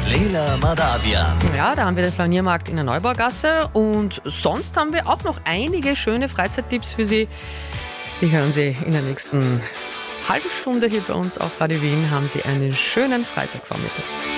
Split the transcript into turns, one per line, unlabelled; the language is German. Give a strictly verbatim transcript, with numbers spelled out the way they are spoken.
Leila Madavian.
Ja, da haben wir den Flaniermarkt in der Neubaugasse und sonst haben wir auch noch einige schöne Freizeittipps für Sie. Die hören Sie in der nächsten halben Stunde hier bei uns auf Radio Wien. Haben Sie einen schönen Freitagvormittag.